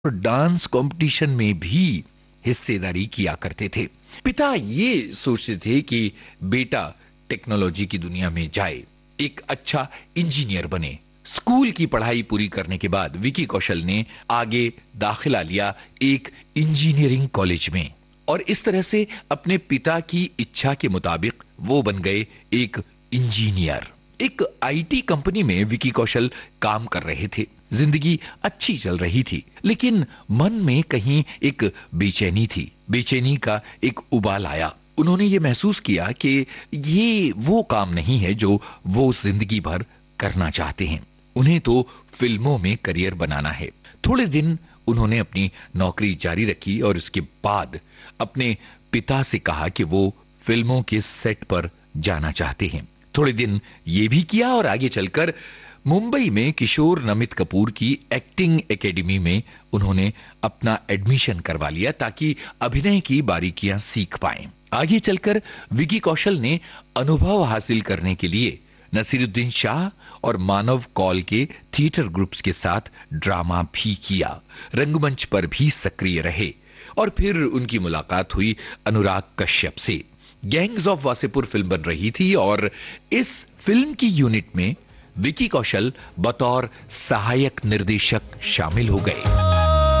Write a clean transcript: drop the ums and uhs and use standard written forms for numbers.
और dance competition में भी हिस्सेदारी किया करते थे। पिता ये सोचते थे कि बेटा टेक्नोलॉजी की दुनिया में जाए, एक अच्छा इंजीनियर बने। स्कूल की पढ़ाई पूरी करने के बाद विकी कौशल ने आगे दाखिला लिया एक इंजीनियरिंग कॉलेज में और इस तरह से अपने पिता की इच्छा के मुताबिक वो बन गए एक इंजीनियर। एक आईटी कंपनी में विकी कौशल काम कर रहे थे। जिंदगी अच्छी चल रही थी, लेकिन मन में कहीं एक बेचैनी थी। बेचैनी का एक उबाल आया। उन्होंने ये महसूस किया कि ये वो काम नहीं है जो वो जिंदगी भर करना चाहते हैं। उन्हें तो फिल्मों में करियर बनाना है। थोड़े दिन उन्होंने अपनी नौकरी जारी रखी और उसके बाद अपने पिता से कहा कि वो फिल्मों के सेट पर जाना चाहते हैं। थोड़े दिन ये भी किया और आगे चलकर मुंबई में किशोर नमित कपूर की एक्टिंग एकेडमी में उन्होंने अपना एडमिशन करवा लिया ताकि अभिनय की बारीकियां सीख पाएं। आगे चलकर विकी कौशल ने अनुभव हासिल करने के लिए नसीरुद्दीन शाह और मानव कौल के थिएटर ग्रुप्स के साथ ड्रामा भी किया, रंगमंच पर भी सक्रिय रहे और फिर उनकी मुलाकात हुई अनुराग कश्यप से। गैंग्स ऑफ वासेपुर फिल्म बन रही थी और इस फिल्म की यूनिट में विकी कौशल बतौर सहायक निर्देशक शामिल हो गए।